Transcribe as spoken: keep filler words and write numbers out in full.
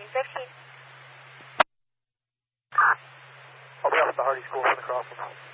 Crossing fifteen. I'll be off at the Hardy School for the crossing.